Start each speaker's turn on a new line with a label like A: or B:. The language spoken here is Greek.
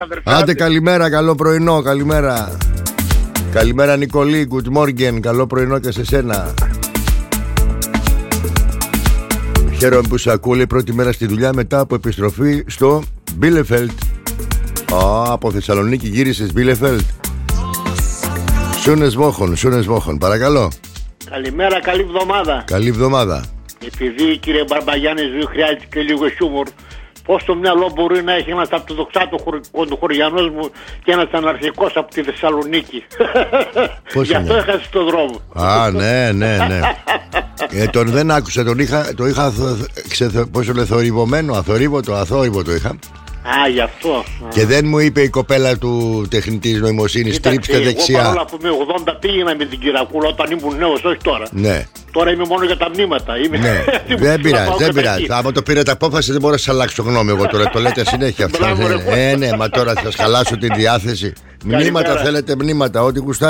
A: Άντε καλημέρα, καλό πρωινό, καλημέρα. Καλημέρα Νικολή, good morning, καλό πρωινό και σε σένα. Χαίρομαι που σε ακούω, λέει, πρώτη μέρα στη δουλειά μετά από επιστροφή στο Bielefeld. Από Θεσσαλονίκη γύρισες Bielefeld. Σούνες Βόχον, παρακαλώ.
B: Καλημέρα, καλή εβδομάδα.
A: Καλή εβδομάδα.
B: Επειδή, κύριε Μπαρμπαγιάννη, ζωή χρειάζεται και λίγο χιούμορ, πώς το μυαλό μπορεί να έχει ένας από το δοξάτο κοντοχωριανός μου και ένας αναρχικός από τη Θεσσαλονίκη. Γι' αυτό έχασε το δρόμο.
A: Ναι. Τον δεν άκουσα, το είχα πόσο λέει, θορυβωμένο, αθόρυβο είχα.
B: Γι' αυτό.
A: Και δεν μου είπε η κοπέλα του τεχνητής νοημοσύνης, στρίψτε δεξιά.
B: Εγώ παρόλα που είμαι 80 πήγαινα με την Κυρακούλα όταν ήμουν νέος, όχι τώρα.
A: Ναι.
B: Τώρα είμαι μόνο για τα μνήματα.
A: Ναι. Δεν πειράζει. Άμα το πήρατε απόφαση δεν μπορώ να σας αλλάξω γνώμη εγώ τώρα. Το λέτε συνέχεια αυτό. Ναι, μα τώρα θα σας χαλάσω τη διάθεση. Μνήματα θέλετε, μνήματα, ό,τι γουστάρετε.